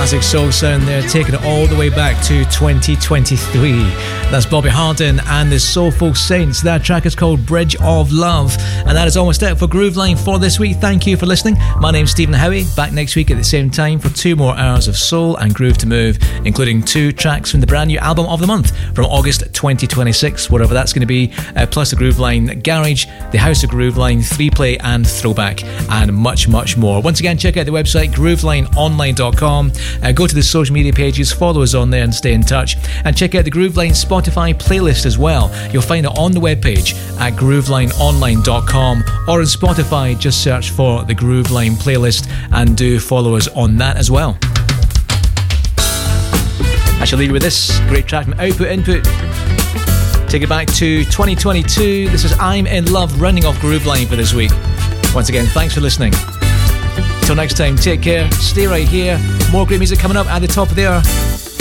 Classic soul sound there, taking it all the way back to 2023. That's Bobby Hardin and the Soulful Saints. That track is called Bridge of Love. And that is almost it for Grooveline for this week. Thank you for listening. My name's Stephen Howie. Back next week at the same time for 2 more hours of soul and groove to move, including 2 tracks from the brand new album of the month from August 2026, whatever that's going to be, plus the Grooveline Garage, the House of Grooveline, 3-play and throwback, and much, much more. Once again, check out the website groovelineonline.com. Go to the social media pages, follow us on there and stay in touch. And check out the Grooveline Spotify playlist as well. You'll find it on the webpage at groovelineonline.com, or on Spotify, just search for the Grooveline playlist and do follow us on that as well. I shall leave you with this great track from Output Input. Take it back to 2022. This is I'm in Love, rounding off Grooveline for this week. Once again, thanks for listening. Till next time, take care, stay right here. More great music coming up at the top of the hour.